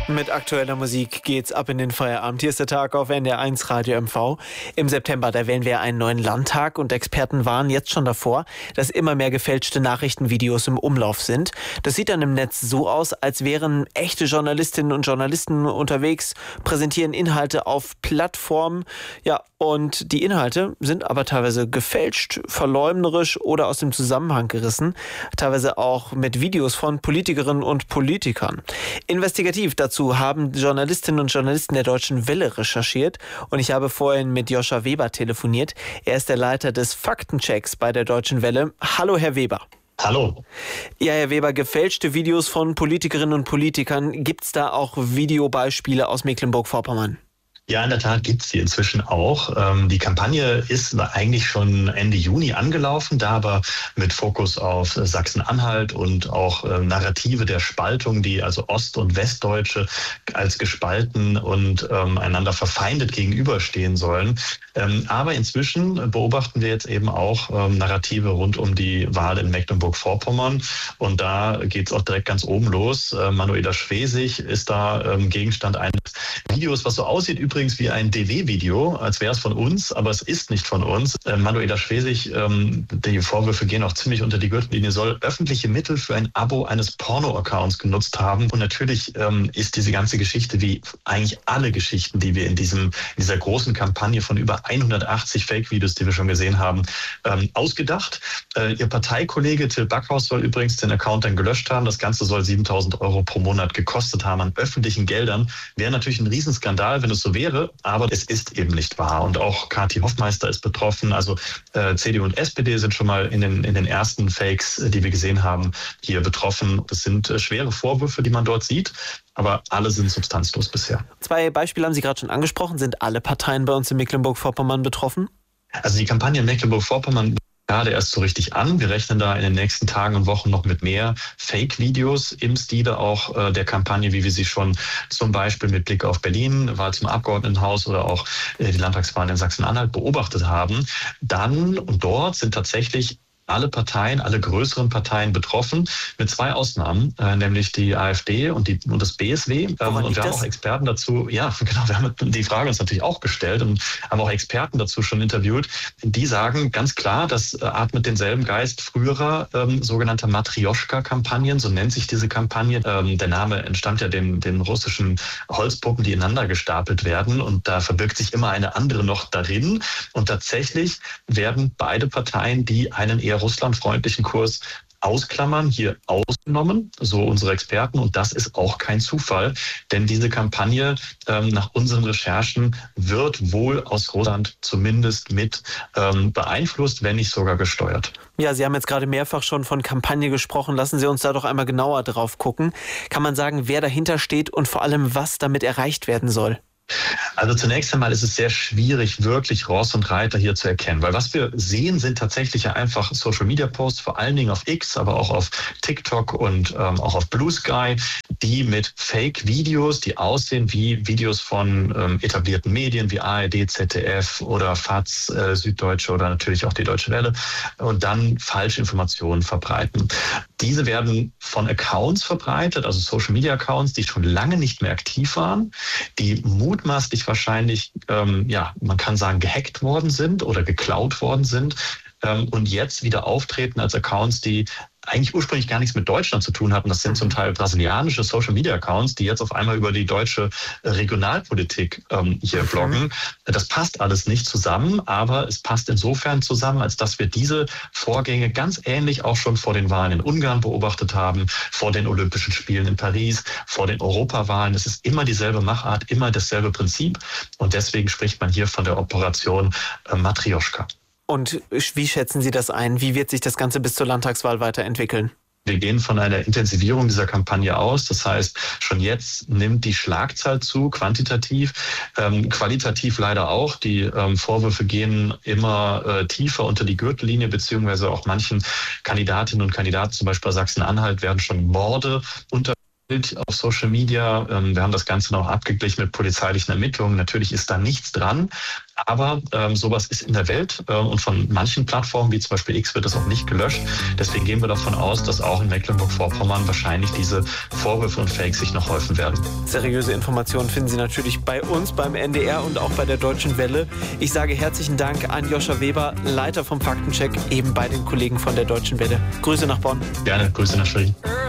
Mit aktueller Musik geht's ab in den Feierabend. Hier ist der Tag auf NDR1 Radio MV. Im September, da wählen wir einen neuen Landtag und Experten warnen jetzt schon davor, dass immer mehr gefälschte Nachrichtenvideos im Umlauf sind. Das sieht dann im Netz so aus, als wären echte Journalistinnen und Journalisten unterwegs, präsentieren Inhalte auf Plattformen. Ja, und die Inhalte sind aber teilweise gefälscht, verleumderisch oder aus dem Zusammenhang gerissen. Teilweise auch mit Videos von Politikerinnen und Politikern. Investigativ dazu haben Journalistinnen und Journalisten der Deutschen Welle recherchiert und ich habe vorhin mit Joscha Weber telefoniert. Er ist der Leiter des Faktenchecks bei der Deutschen Welle. Hallo, Herr Weber. Hallo. Ja, Herr Weber, gefälschte Videos von Politikerinnen und Politikern. Gibt es da auch Videobeispiele aus Mecklenburg-Vorpommern? Ja, in der Tat gibt es die inzwischen auch. Die Kampagne ist eigentlich schon Ende Juni angelaufen, da aber mit Fokus auf Sachsen-Anhalt und auch Narrative der Spaltung, die also Ost- und Westdeutsche als gespalten und einander verfeindet gegenüberstehen sollen. Aber inzwischen beobachten wir jetzt eben auch Narrative rund um die Wahl in Mecklenburg-Vorpommern. Und da geht es auch direkt ganz oben los. Manuela Schwesig ist da Gegenstand eines Videos, was so aussieht übrigens wie ein DW-Video, als wäre es von uns, aber es ist nicht von uns. Manuela Schwesig, die Vorwürfe gehen auch ziemlich unter die Gürtellinie, soll öffentliche Mittel für ein Abo eines Porno-Accounts genutzt haben. Und natürlich ist diese ganze Geschichte, wie eigentlich alle Geschichten, die wir in dieser großen Kampagne von über 180 Fake-Videos, die wir schon gesehen haben, ausgedacht. Ihr Parteikollege Till Backhaus soll übrigens den Account dann gelöscht haben. Das Ganze soll 7.000 € pro Monat gekostet haben an öffentlichen Geldern. Wäre natürlich ein Riesenskandal, wenn es so wäre, aber es ist eben nicht wahr. Und auch Kathi Hoffmeister ist betroffen. Also CDU und SPD sind schon mal in den ersten Fakes, die wir gesehen haben, hier betroffen. Das sind schwere Vorwürfe, die man dort sieht. Aber alle sind substanzlos bisher. 2 Beispiele haben Sie gerade schon angesprochen. Sind alle Parteien bei uns in Mecklenburg-Vorpommern betroffen? Also die Kampagne in Mecklenburg-Vorpommern gerade erst so richtig an. Wir rechnen da in den nächsten Tagen und Wochen noch mit mehr Fake-Videos im Stile auch der Kampagne, wie wir sie schon zum Beispiel mit Blick auf Berlin, Wahl zum Abgeordnetenhaus oder auch die Landtagswahlen in Sachsen-Anhalt beobachtet haben. Dann und dort sind tatsächlich alle Parteien, alle größeren Parteien betroffen, mit 2 Ausnahmen, nämlich die AfD und das BSW. Und wir haben auch Experten dazu, ja genau, wir haben die Frage uns natürlich auch gestellt und haben auch Experten dazu schon interviewt. Die sagen ganz klar, das atmet denselben Geist früherer sogenannter Matrioschka-Kampagnen, so nennt sich diese Kampagne. Der Name entstammt ja den russischen Holzpuppen, die ineinander gestapelt werden und da verbirgt sich immer eine andere noch darin. Und tatsächlich werden beide Parteien, die einen eher russlandfreundlichen Kurs ausklammern, hier ausgenommen, so unsere Experten. Und das ist auch kein Zufall, denn diese Kampagne nach unseren Recherchen wird wohl aus Russland zumindest mit beeinflusst, wenn nicht sogar gesteuert. Ja, Sie haben jetzt gerade mehrfach schon von Kampagne gesprochen. Lassen Sie uns da doch einmal genauer drauf gucken. Kann man sagen, wer dahinter steht und vor allem, was damit erreicht werden soll? Also zunächst einmal ist es sehr schwierig, wirklich Ross und Reiter hier zu erkennen, weil was wir sehen, sind tatsächlich ja einfach Social-Media-Posts, vor allen Dingen auf X, aber auch auf TikTok und auch auf Blue Sky, die mit Fake-Videos, die aussehen wie Videos von etablierten Medien wie ARD, ZDF oder FAZ, Süddeutsche oder natürlich auch die Deutsche Welle und dann falsche Informationen verbreiten. Diese werden von Accounts verbreitet, also Social-Media-Accounts, die schon lange nicht mehr aktiv waren, die mutmaßlich wahrscheinlich, man kann sagen, gehackt worden sind oder geklaut worden sind und jetzt wieder auftreten als Accounts, die eigentlich ursprünglich gar nichts mit Deutschland zu tun hatten. Das sind zum Teil brasilianische Social-Media-Accounts, die jetzt auf einmal über die deutsche Regionalpolitik hier bloggen. Das passt alles nicht zusammen, aber es passt insofern zusammen, als dass wir diese Vorgänge ganz ähnlich auch schon vor den Wahlen in Ungarn beobachtet haben, vor den Olympischen Spielen in Paris, vor den Europawahlen. Es ist immer dieselbe Machart, immer dasselbe Prinzip und deswegen spricht man hier von der Operation Matrioschka. Und wie schätzen Sie das ein? Wie wird sich das Ganze bis zur Landtagswahl weiterentwickeln? Wir gehen von einer Intensivierung dieser Kampagne aus. Das heißt, schon jetzt nimmt die Schlagzahl zu, quantitativ, qualitativ leider auch. Die Vorwürfe gehen immer tiefer unter die Gürtellinie, beziehungsweise auch manchen Kandidatinnen und Kandidaten, zum Beispiel Sachsen-Anhalt, werden schon Morde auf Social Media. Wir haben das Ganze noch abgeglichen mit polizeilichen Ermittlungen. Natürlich ist da nichts dran, aber sowas ist in der Welt und von manchen Plattformen, wie zum Beispiel X, wird das auch nicht gelöscht. Deswegen gehen wir davon aus, dass auch in Mecklenburg-Vorpommern wahrscheinlich diese Vorwürfe und Fakes sich noch häufen werden. Seriöse Informationen finden Sie natürlich bei uns, beim NDR und auch bei der Deutschen Welle. Ich sage herzlichen Dank an Joscha Weber, Leiter vom Faktencheck, eben bei den Kollegen von der Deutschen Welle. Grüße nach Bonn. Gerne, Grüße nach Schwerin.